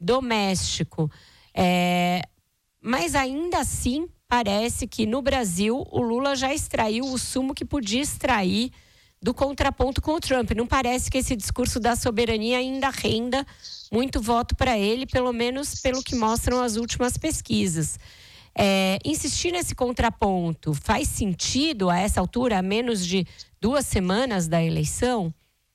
doméstico. Mas ainda assim, parece que no Brasil o Lula já extraiu o sumo que podia extrair do contraponto com o Trump. Não parece que esse discurso da soberania ainda renda muito voto para ele, pelo menos pelo que mostram as últimas pesquisas. Insistir nesse contraponto faz sentido a essa altura, a menos de 2 semanas da eleição?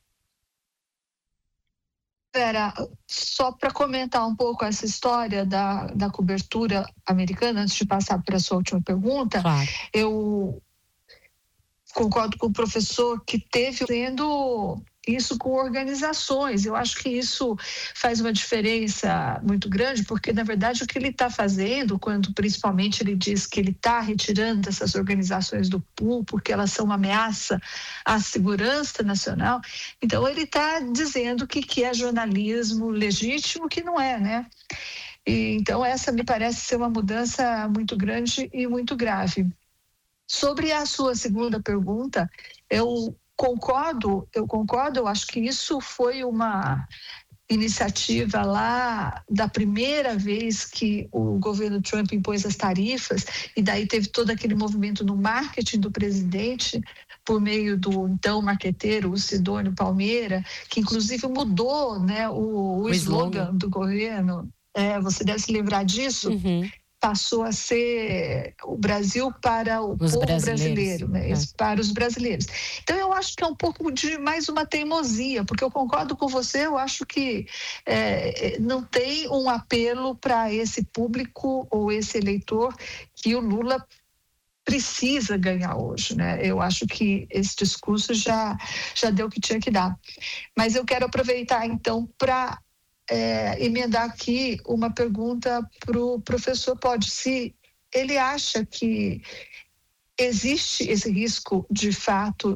Vera, só para comentar um pouco essa história da cobertura americana, antes de passar para a sua última pergunta, claro. Eu concordo com o professor que teve sendo isso com organizações. Eu acho que isso faz uma diferença muito grande, porque, na verdade, o que ele está fazendo, quando principalmente ele diz que ele está retirando essas organizações do pool, porque elas são uma ameaça à segurança nacional, então ele está dizendo que é jornalismo legítimo, que não é, né? Então, essa me parece ser uma mudança muito grande e muito grave. Sobre a sua segunda pergunta, eu concordo, eu acho que isso foi uma iniciativa lá da primeira vez que o governo Trump impôs as tarifas, e daí teve todo aquele movimento no marketing do presidente, por meio do então marqueteiro, o Sidônio Palmeira, que inclusive mudou, né, o slogan do governo. Você deve se lembrar disso. Uhum. Passou a ser o Brasil para o povo brasileiro, né? Para os brasileiros. Então, eu acho que é um pouco de mais uma teimosia, porque eu concordo com você, eu acho que não tem um apelo para esse público ou esse eleitor que o Lula precisa ganhar hoje, né? Eu acho que esse discurso já deu o que tinha que dar. Mas eu quero aproveitar, então, para emendar aqui uma pergunta para o professor Pode. Se ele acha que existe esse risco, de fato,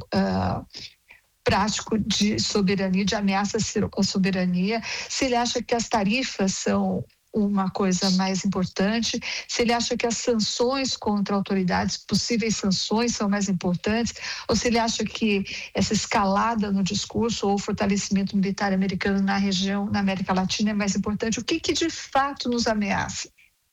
prático de soberania, de ameaça à soberania, se ele acha que as tarifas são uma coisa mais importante, se ele acha que as sanções contra autoridades, possíveis sanções, são mais importantes, ou se ele acha que essa escalada no discurso ou o fortalecimento militar americano na região, na América Latina, é mais importante. O que de fato nos ameaça?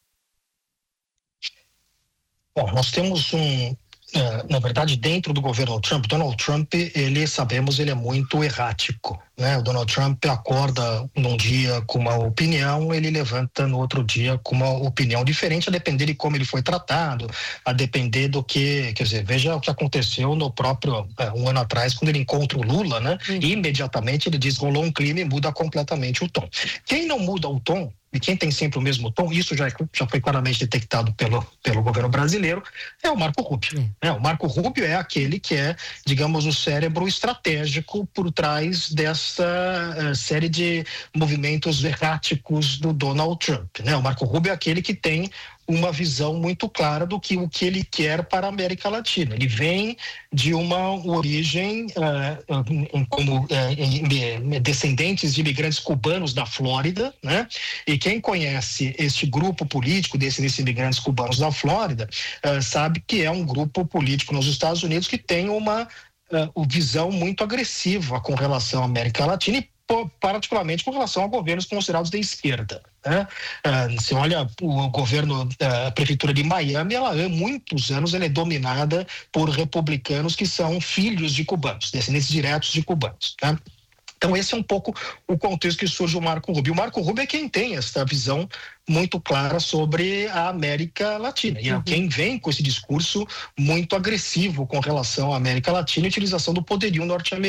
Bom, nós temos na verdade, dentro do governo Trump, Donald Trump, ele é muito errático, né? O Donald Trump acorda num dia com uma opinião, ele levanta no outro dia com uma opinião diferente, a depender de como ele foi tratado, a depender do que, quer dizer, veja o que aconteceu no próprio, um ano atrás, quando ele encontra o Lula, né? E imediatamente ele diz, rolou um crime e muda completamente o tom. Quem não muda o tom, e quem tem sempre o mesmo tom, isso já foi claramente detectado pelo governo brasileiro, é o Marco Rubio. O Marco Rubio é aquele que é, digamos, o cérebro estratégico por trás dessa série de movimentos erráticos do Donald Trump, né? O Marco Rubio é aquele que tem uma visão muito clara do que o que ele quer para a América Latina. Ele vem de uma origem como descendentes de imigrantes cubanos da Flórida, né? E quem conhece este grupo político desses imigrantes cubanos da Flórida sabe que é um grupo político nos Estados Unidos que tem uma visão muito agressiva com relação à América Latina e particularmente com relação a governos considerados de esquerda, né? Se olha o governo, a prefeitura de Miami, ela há muitos anos ela é dominada por republicanos que são filhos de cubanos, descendentes diretos de cubanos, né? Então esse é um pouco o contexto que surge o Marco Rubio. O Marco Rubio é quem tem essa visão muito clara sobre a América Latina. E é quem vem com esse discurso muito agressivo com relação à América Latina e utilização do poderio norte-americano